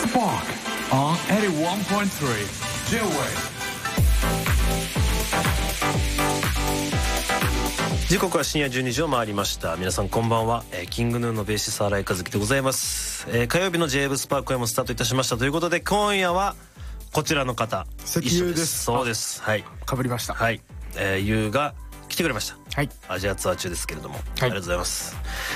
Spark on 81.3 J-Wave。 時刻は深夜12時を回りました。皆さんこんばんは。キングヌーのベーシス新井和樹でございます。火曜日の J-Wave スパークへもスタートいたしましたということで、今夜はこちらの方、 石油です。 そうです。はい。 かぶりました。 はい。ゆうが来てくれました。 はい。 アジアツアー中ですけれども、 はい、 ありがとうございます。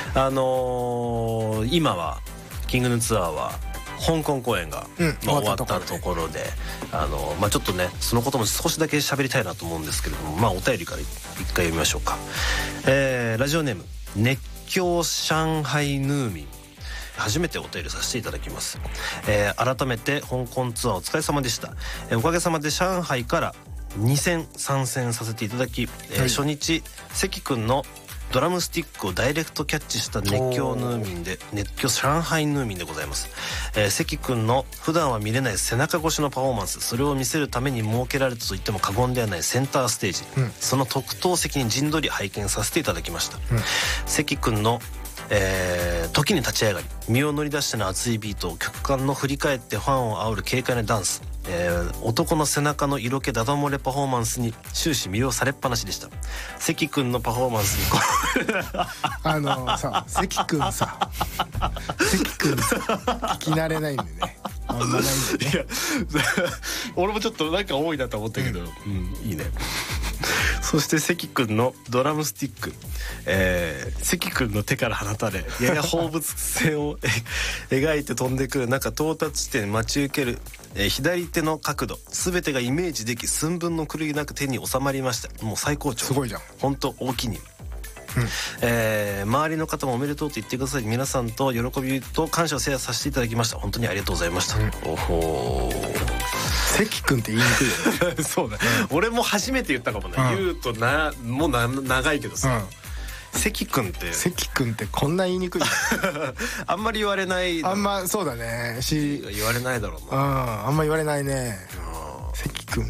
今はキングヌーツアーは香港公演が、終わったところで、ちょっとねそのことも少しだけ喋りたいなと思うんですけれども、お便りから一回読みましょうか。ラジオネーム熱狂上海ヌーミン、初めてお便りさせていただきます。改めて香港ツアーお疲れ様でした。おかげさまで上海から2戦参戦させていただき、初日関くんのドラムスティックをダイレクトキャッチした熱狂ヌーミンで、熱狂上海ヌーミンでございます。関くんの普段は見れない背中越しのパフォーマンス、それを見せるために設けられたと言っても過言ではないセンターステージ、その特等席に陣取り拝見させていただきました。関くんの時に立ち上がり身を乗り出しての熱いビートを曲間の振り返ってファンを煽る軽快なダンス、男の背中の色気ダダ漏れパフォーマンスに終始魅了されっぱなしでした。関くんのパフォーマンスにさ関くんさ聞き慣れないんでね、あんまないんでね。いや俺もちょっとなんか多いなと思ったけど、いいね。そして関くんのドラムスティック、関くんの手から放たれやや放物線を描いて飛んでくる中、到達地点待ち受ける、左手の角度全てがイメージでき、寸分の狂いなく手に収まりました。もう最高潮。 すごいじゃん。 本当大きに。周りの方もおめでとうと言ってください。皆さんと喜びと感謝をシェアさせていただきました。本当にありがとうございました。おほー、 関くんって言いにくいよね。 そうだ、俺も初めて言ったかもね、言うともう長いけどさ、関くんってこんな言いにくいあんまり言われない。 あんまそうだね、 言われないだろうな。 あんま言われないね。関くん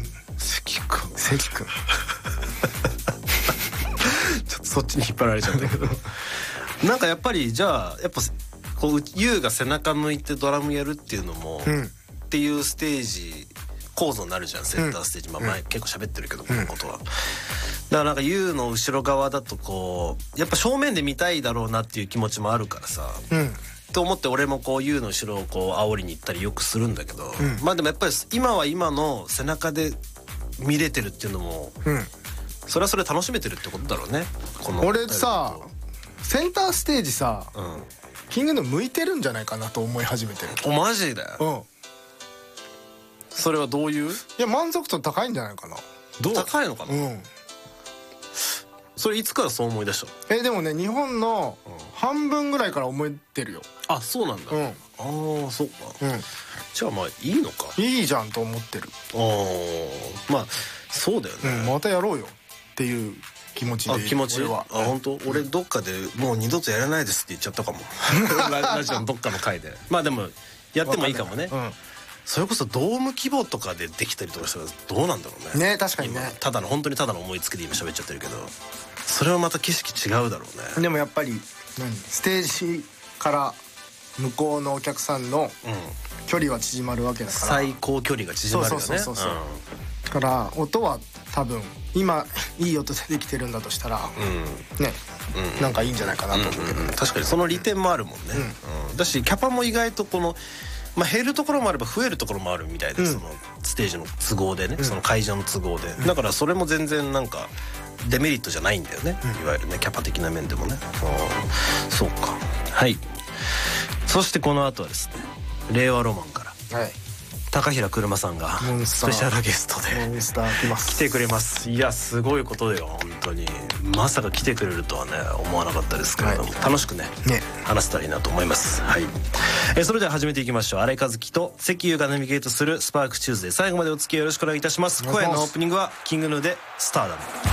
ちょっとそっちに引っ張られちゃったけどなんかやっぱりじゃあこうユウが背中向いてドラムやるっていうのも、っていうステージ構造になるじゃん、センターステージ。前結構喋ってるけど、このことは。だからなんかユウの後ろ側だとこうやっぱ正面で見たいだろうなっていう気持ちもあるからさ、と思って俺もこうユウの後ろをこう煽りに行ったりよくするんだけど、でもやっぱり今は今の背中で見れてるっていうのも、それはそれ楽しめてるってことだろうね。 俺さセンターステージさ、キングヌー向いてるんじゃないかなと思い始めてる。 マジで？それはどういう？いや満足度高いんじゃないかな。 高いのかな。それいつからそう思い出した？ でもね、日本の半分ぐらいから思ってるよ。 あ、そうなんだ。ああ、そうか。じゃあいいのか。 いいじゃんと思ってる。 そうだよね。 またやろうよっていう気持ちで。 気持ちは。本当。俺どっかでもう二度とやらないですって言っちゃったかも。ラジオのどっかの回で。でもやってもいいかもね。それこそドーム規模とかでできたりとかしたらどうなんだろうね。 ね、確かにね。 本当にただの思いつきで今喋っちゃってるけど、それはまた景色違うだろうね。 でもやっぱりステージから向こうのお客さんの距離は縮まるわけだから、 最高距離が縮まるよね。 そうだから音は多分今いい音でできてるんだとしたらなんかいいんじゃないかなと思うけど、 確かにその利点もあるもんね。だしキャパも意外とこの減るところもあれば増えるところもあるみたいで、そのステージの都合でね、その会場の都合で、だからそれも全然なんかデメリットじゃないんだよね、いわゆるねキャパ的な面でもね。そうか。はい。そしてこの後はですね、令和ロマンから高平車さんがスペシャルゲストで来てくれます。いやすごいことよ本当に。まさか来てくれるとはね思わなかったですけれども、楽しくね話せたらいいなと思います。はい。それでは始めていきましょう。新井和樹と関優がナビゲートするスパークチューズデー、最後までお付き合いよろしくお願いいたします。声のオープニングはキングヌーでスターダム。